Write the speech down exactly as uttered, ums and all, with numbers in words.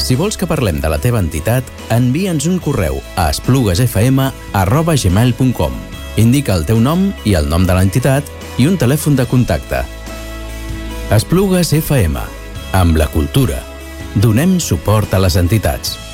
Si vols que parlem de la teva entitat, envia'ns un correu a espluguesfm arroba gmail punt com. Indica el teu nom i el nom de l'entitat i un telèfon de contacte. Esplugues F M. Amb la cultura. Donem suport a les entitats.